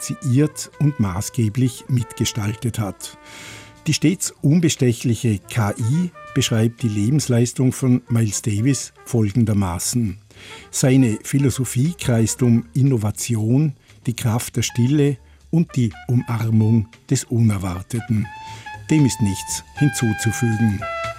initiiert und maßgeblich mitgestaltet hat. Die stets unbestechliche KI beschreibt die Lebensleistung von Miles Davis folgendermaßen. Seine Philosophie kreist um Innovation, die Kraft der Stille und die Umarmung des Unerwarteten. Dem ist nichts hinzuzufügen.